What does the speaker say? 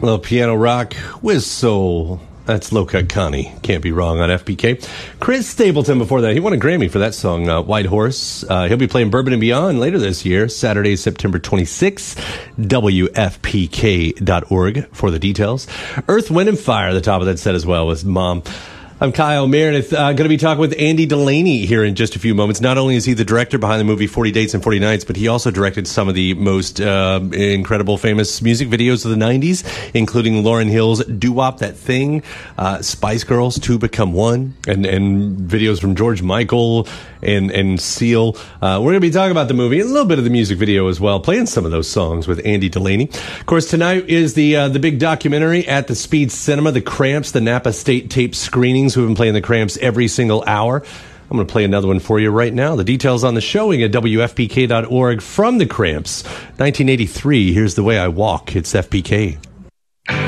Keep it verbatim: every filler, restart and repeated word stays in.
little piano rock with soul. That's Low Cut Connie. Can't be wrong on F P K. Chris Stapleton before that. He won a Grammy for that song, uh, White Horse. Uh, he'll be playing Bourbon and Beyond later this year, Saturday, September twenty-sixth. W F P K dot org for the details. Earth, Wind, and Fire, the top of that set as well, with Mom. I'm Kyle Meredith, uh, going to be talking with Andy Delaney here in just a few moments. Not only is he the director behind the movie forty Dates and forty Nights, but he also directed some of the most uh, incredible, famous music videos of the nineties, including Lauryn Hill's Doo-Wop That Thing, uh, Spice Girls, Two Become One, and, and videos from George Michael and, and Seal. Uh, we're going to be talking about the movie, a little bit of the music video as well, playing some of those songs with Andy Delaney. Of course, tonight is the uh, the big documentary at the Speed Cinema, The Cramps, the Napa State tape screenings. We've been playing the Cramps every single hour. I'm going to play another one for you right now. The details on the showing at W F P K dot org from the Cramps. nineteen eighty-three, Here's the Way I Walk. It's F P K.